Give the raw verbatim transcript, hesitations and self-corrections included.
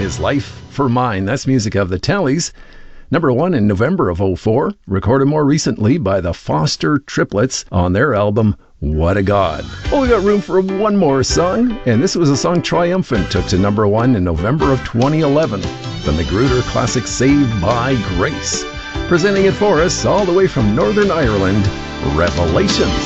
His Life for Mine. That's music of the Tallys. Number one in November of oh four, recorded more recently by the Foster Triplets on their album, What a God. Well, we got room for one more song, and this was a song Triumphant took to number one in November of twenty eleven. The Magruder classic Saved by Grace. Presenting it for us all the way from Northern Ireland, Revelations.